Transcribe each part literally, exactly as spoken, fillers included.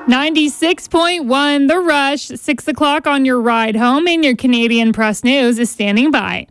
ninety-six point one The Rush, six o'clock on your ride home, and your Canadian Press News is standing by.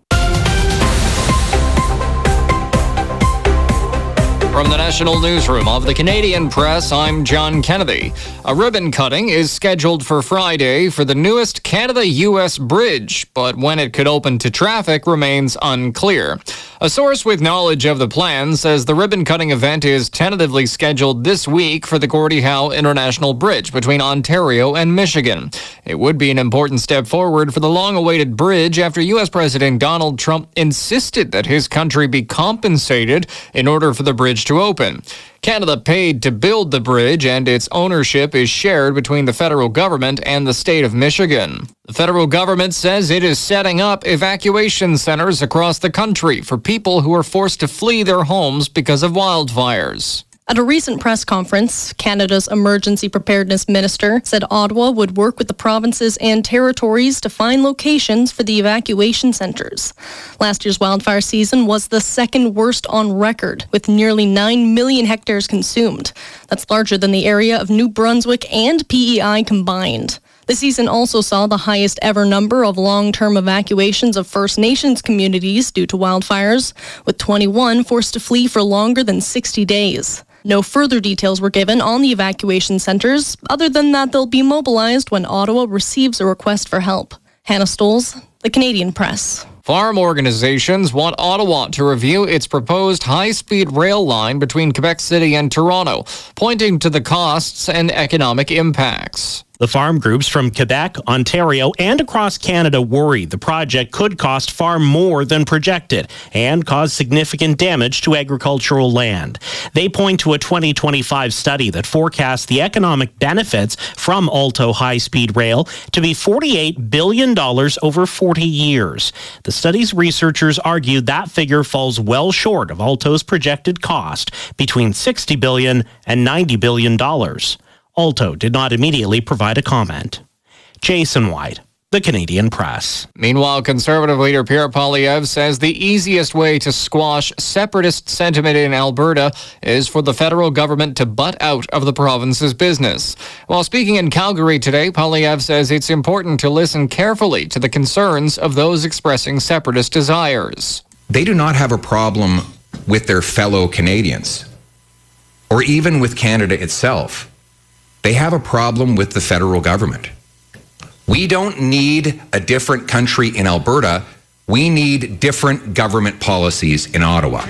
From the National Newsroom of the Canadian Press, I'm John Kennedy. A ribbon cutting is scheduled for Friday for the newest Canada-U S bridge, but when it could open to traffic remains unclear. A source with knowledge of the plan says the ribbon-cutting event is tentatively scheduled this week for the Gordie Howe International Bridge between Ontario and Michigan. It would be an important step forward for the long-awaited bridge after U S President Donald Trump insisted that his country be compensated in order for the bridge to open. Canada paid to build the bridge, and its ownership is shared between the federal government and the state of Michigan. The federal government says it is setting up evacuation centers across the country for people who are forced to flee their homes because of wildfires. At a recent press conference, Canada's Emergency Preparedness Minister said Ottawa would work with the provinces and territories to find locations for the evacuation centres. Last year's wildfire season was the second worst on record, with nearly nine million hectares consumed. That's larger than the area of New Brunswick and P E I combined. The season also saw the highest ever number of long-term evacuations of First Nations communities due to wildfires, with twenty-one forced to flee for longer than sixty days. No further details were given on the evacuation centres, other than that they'll be mobilized when Ottawa receives a request for help. Hannah Stoles, the Canadian Press. Farm organizations want Ottawa to review its proposed high-speed rail line between Quebec City and Toronto, pointing to the costs and economic impacts. The farm groups from Quebec, Ontario, and across Canada worry the project could cost far more than projected and cause significant damage to agricultural land. They point to a twenty twenty-five study that forecasts the economic benefits from Alto high-speed rail to be forty-eight billion dollars over forty years. The study's researchers argue that figure falls well short of Alto's projected cost, between sixty billion dollars and ninety billion dollars. Alto did not immediately provide a comment. Jason White, the Canadian Press. Meanwhile, Conservative leader Pierre Poilievre says the easiest way to squash separatist sentiment in Alberta is for the federal government to butt out of the province's business. While speaking in Calgary today, Poilievre says it's important to listen carefully to the concerns of those expressing separatist desires. They do not have a problem with their fellow Canadians, or even with Canada itself. They have a problem with the federal government. We don't need a different country in Alberta. We need different government policies in Ottawa.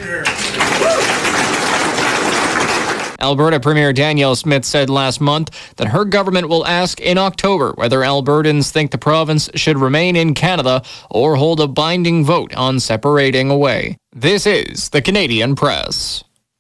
Alberta Premier Danielle Smith said last month that her government will ask in October whether Albertans think the province should remain in Canada or hold a binding vote on separating away. This is the Canadian Press.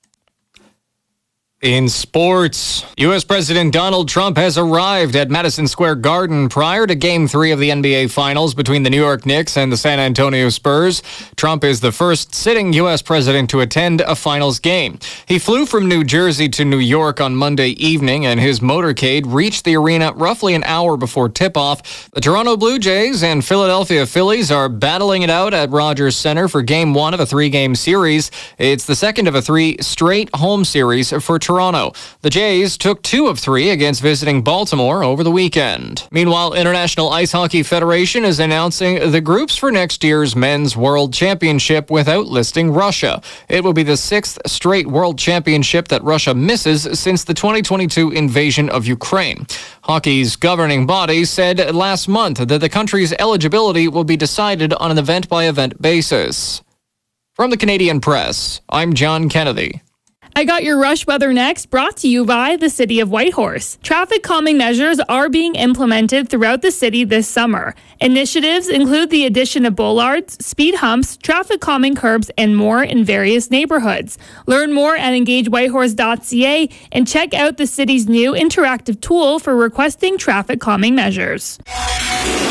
In sports, U S President Donald Trump has arrived at Madison Square Garden prior to Game three of the N B A Finals between the New York Knicks and the San Antonio Spurs. Trump is the first sitting U S president to attend a Finals game. He flew from New Jersey to New York on Monday evening, and his motorcade reached the arena roughly an hour before tip-off. The Toronto Blue Jays and Philadelphia Phillies are battling it out at Rogers Center for Game one of a three-game series. It's the second of a three straight home series for Toronto. Toronto. The Jays took two of three against visiting Baltimore over the weekend. Meanwhile, International Ice Hockey Federation is announcing the groups for next year's Men's World Championship without listing Russia. It will be the sixth straight World Championship that Russia misses since the twenty twenty-two invasion of Ukraine. Hockey's governing body said last month that the country's eligibility will be decided on an event-by-event basis. From the Canadian Press, I'm John Kennedy. I got your rush weather next, brought to you by the City of Whitehorse. Traffic calming measures are being implemented throughout the city this summer. Initiatives include the addition of bollards, speed humps, traffic calming curbs, and more in various neighborhoods. Learn more at engage whitehorse dot c a and check out the city's new interactive tool for requesting traffic calming measures.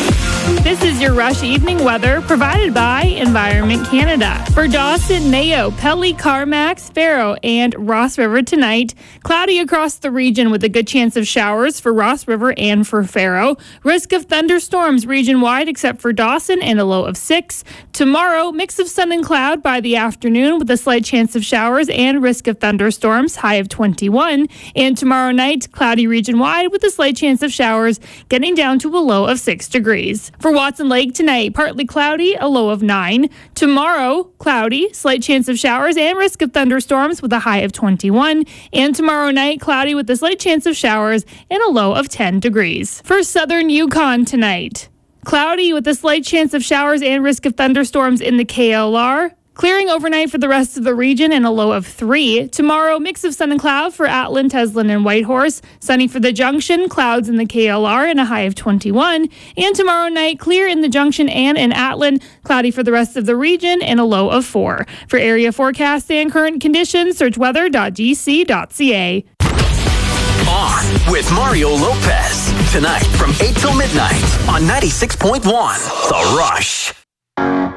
This is your Rush Evening weather provided by Environment Canada. For Dawson, Mayo, Pelly, Carmax, Faro, and Ross River tonight, cloudy across the region with a good chance of showers for Ross River and for Faro. Risk of thunderstorms region-wide except for Dawson and a low of six. Tomorrow, mix of sun and cloud by the afternoon with a slight chance of showers and risk of thunderstorms, high of twenty-one. And tomorrow night, cloudy region-wide with a slight chance of showers, getting down to a low of six degrees. For Watson Lake tonight, partly cloudy, a low of nine. Tomorrow, cloudy, slight chance of showers and risk of thunderstorms with a high of twenty-one. And tomorrow night, cloudy with a slight chance of showers and a low of ten degrees. For southern Yukon tonight, cloudy with a slight chance of showers and risk of thunderstorms in the K L R. Clearing overnight for the rest of the region and a low of three. Tomorrow, mix of sun and cloud for Atlin, Teslin, and Whitehorse. Sunny for the Junction, clouds in the K L R, and a high of twenty-one. And tomorrow night, clear in the Junction and in Atlin, cloudy for the rest of the region, and a low of four. For area forecasts and current conditions, search weather dot g c dot c a. On with Mario Lopez. Tonight from eight till midnight on ninety-six point one The Rush.